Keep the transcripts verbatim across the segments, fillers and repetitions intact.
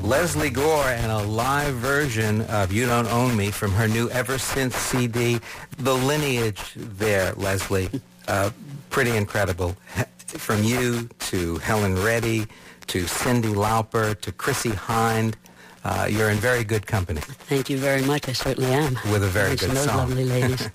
Lesley Gore and a live version of You Don't Own Me from her new Ever Since C D. The lineage there, Lesley, uh, pretty incredible. From you to Helen Reddy to Cyndi Lauper to Chrissie Hynde. Uh, you're in very good company. Thank you very much. I certainly am. With a very good those song. Lovely ladies.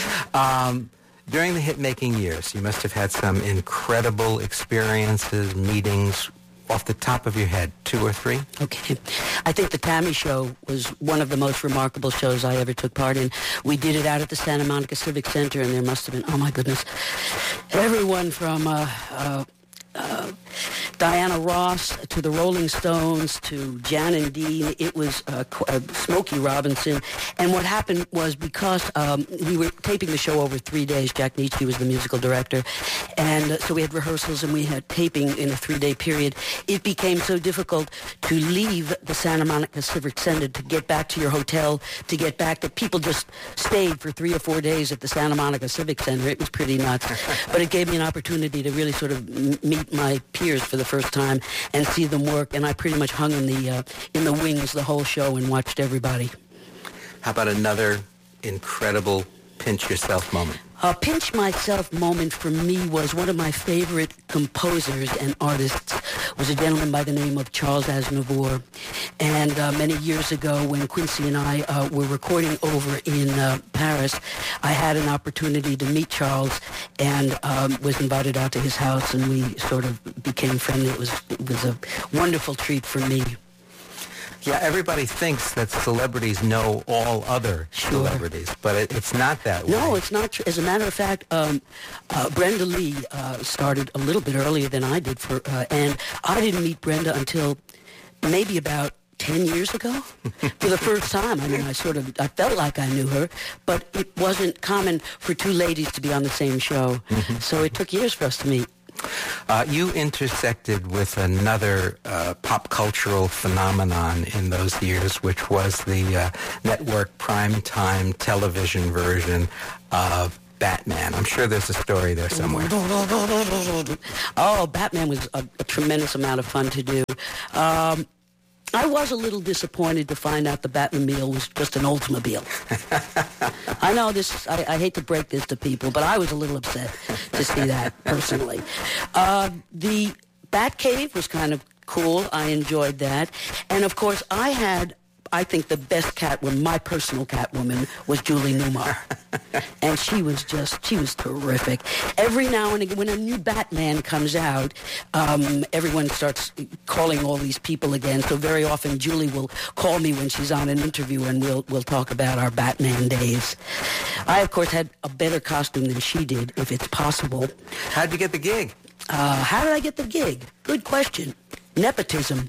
um, during the hit-making years, you must have had some incredible experiences, meetings. Off the top of your head, two or three? Okay. I think the Tammy Show was one of the most remarkable shows I ever took part in. We did it out at the Santa Monica Civic Center, and there must have been, oh my goodness, everyone from uh, uh, uh, Diana Ross to the Rolling Stones to Jan and Dean. It was uh, uh, Smokey Robinson. And what happened was because um, we were taping the show over three days, Jack Nietzsche was the musical director, and uh, so we had rehearsals and we had taping in a three-day period. It became so difficult to leave the Santa Monica Civic Center to get back to your hotel, to get back, that people just stayed for three or four days at the Santa Monica Civic Center. It was pretty nuts. But it gave me an opportunity to really sort of m- meet my peers for the first time and see them work, and I pretty much hung in the uh, in the wings the whole show and watched everybody. How about another incredible pinch yourself moment? A pinch myself moment for me was one of my favorite composers and artists was a gentleman by the name of Charles Aznavour. And uh, many years ago when Quincy and I uh, were recording over in uh, Paris, I had an opportunity to meet Charles and um, was invited out to his house, and we sort of became friendly. It was, it was a wonderful treat for me. Yeah, everybody thinks that celebrities know all other Sure. celebrities, but it, it's not that way. No, it's not true. As a matter of fact, um, uh, Brenda Lee uh, started a little bit earlier than I did, for, uh, and I didn't meet Brenda until maybe about ten years ago for the first time. I mean, I sort of, I felt like I knew her, but it wasn't common for two ladies to be on the same show. Mm-hmm. So it took years for us to meet. Uh, you intersected with another uh, pop cultural phenomenon in those years, which was the uh, network primetime television version of Batman. I'm sure there's a story there somewhere. Oh, Batman was a, a tremendous amount of fun to do. Um, I was a little disappointed to find out the Batmobile was just an Oldsmobile. I know this, I, I hate to break this to people, but I was a little upset to see that personally. Uh, the Batcave was kind of cool. I enjoyed that. And of course, I had, I think the best Catwoman, my personal Catwoman, was Julie Newmar. And she was just, she was terrific. Every now and again, when a new Batman comes out, um, everyone starts calling all these people again. So very often Julie will call me when she's on an interview, and we'll we'll talk about our Batman days. I, of course, had a better costume than she did, if it's possible. How'd you get the gig? Uh, how did I get the gig? Good question. Nepotism.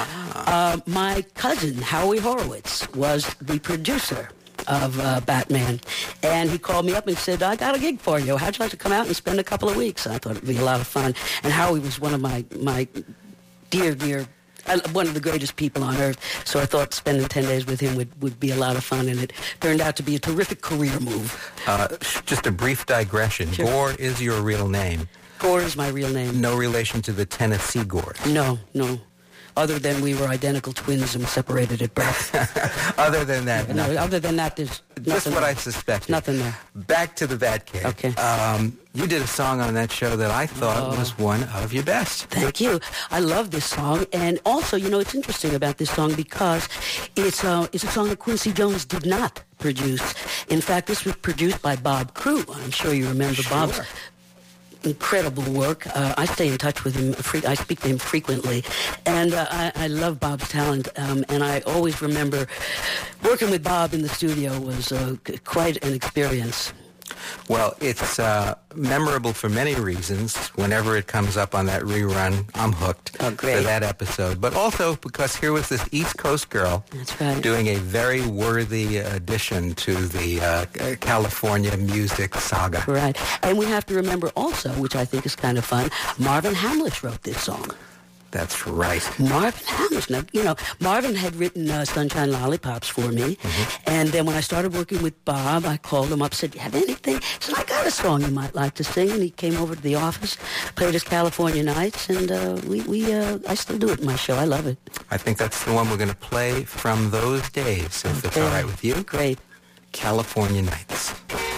Ah. Uh, my cousin, Howie Horowitz, was the producer of uh, Batman, and he called me up and said, I got a gig for you. How'd you like to come out and spend a couple of weeks? I thought it'd be a lot of fun. And Howie was one of my, my dear, dear, uh, one of the greatest people on earth, so I thought spending ten days with him would, would be a lot of fun, and it turned out to be a terrific career move. Uh, just a brief digression. Sure. Gore is your real name. Gore is my real name. No relation to the Tennessee Gores. No, no. Other than we were identical twins and separated at birth. Other than that, no, nothing. other than that, there's Just nothing what there. I suspected. Nothing there. Back to the Batcave. Okay. Um, you did a song on that show that I thought Oh. was one of your best. Thank you. I love this song, and also, you know, it's interesting about this song because it's uh, it's a song that Quincy Jones did not produce. In fact, this was produced by Bob Crew. I'm sure you remember Sure. Bob's incredible work. Uh, I stay in touch with him. Fre- I speak to him frequently, and uh, I, I love Bob's talent. Um, and I always remember working with Bob in the studio was uh, c- quite an experience. Well, it's uh, memorable for many reasons. Whenever it comes up on that rerun, I'm hooked Oh, great. for that episode. But also because here was this East Coast girl That's right. doing a very worthy addition to the uh, California music saga. Right. And we have to remember also, which I think is kind of fun, Marvin Hamlisch wrote this song. That's right. Marvin Hammerstein. You know, Marvin had written uh, Sunshine Lollipops for me. Mm-hmm. And then when I started working with Bob, I called him up, said, you have anything? He said, I got a song you might like to sing. And he came over to the office, played his California Nights, and uh, we, we uh, I still do it in my show. I love it. I think that's the one we're going to play from those days, if okay. it's all right with you. Great. California Nights.